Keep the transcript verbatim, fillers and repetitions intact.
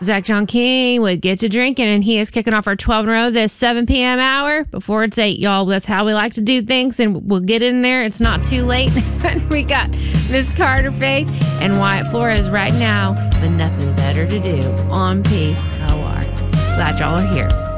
Zach John King with Get to Drinking, and he is kicking off our twelve in a row this seven p.m. hour before it's eight, y'all. That's how we like to do things, and we'll get in there. It's not too late. We got Miss Carter Faith and Wyatt Flores right now, but nothing better to do on P O R. Glad y'all are here.